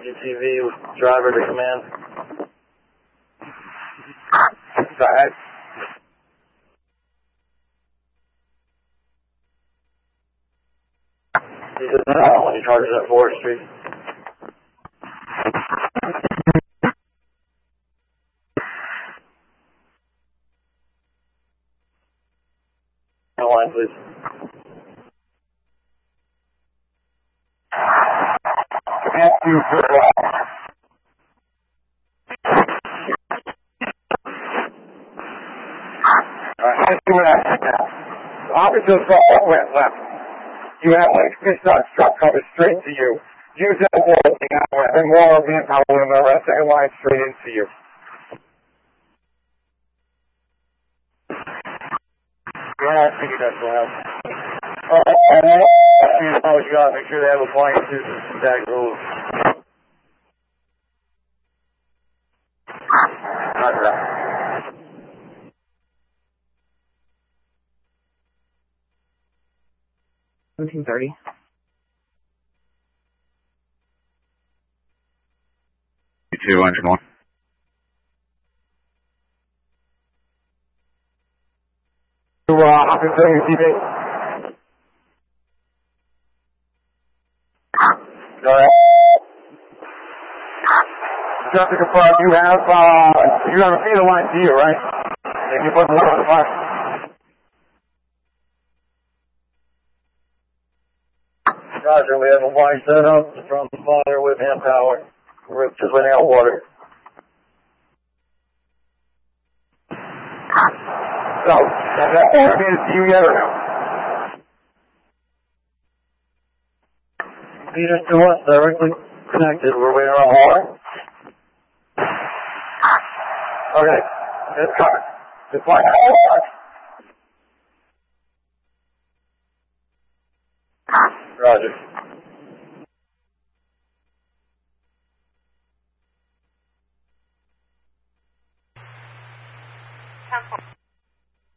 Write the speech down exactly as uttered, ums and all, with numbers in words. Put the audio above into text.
G T V with driver to command. Go ahead. He says no when he charges at fourth Street. Line, please. Command two for Alright, let's do that now. Officers went left. You have like fish on truck coming straight to you. Use that wall now and more manpower in the rest of the line straight into you. Yeah, I figured that's what happened. Alright, alright. Oh, you gotta make sure they have appliances and tag rules. Roger that. seventeen thirty. Two engine one. To uh, officer T V. Go ahead. Just to confirm, you have uh, you have a feeder line to you, right? If you put the water on the fire. Roger, we have a line set up from the fire with hand power. We're just letting out water. So, has that transmitted to you yet or no? Feeders to us directly connected. We're waiting on water. Okay, it's coming. It's fine. Roger.